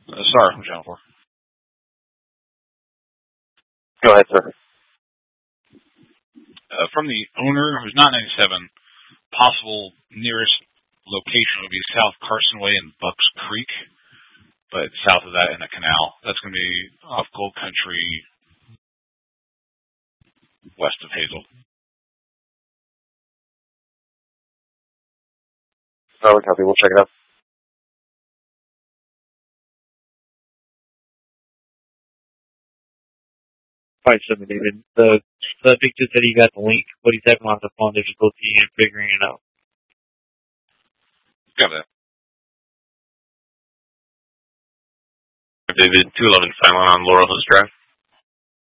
Sorry, from Channel 4. Go ahead, sir. From the owner, who's not 97, possible nearest location would be South Carson Way and Bucks Creek, but south of that in a canal. That's going to be off Gold Country, west of Hazel. Solid copy. We'll check it out. 5-7, David. The subject just said he got the link, but he's having on the phone difficulty and figuring it out. Got that. David, 211 silent on Laurel Hills Drive.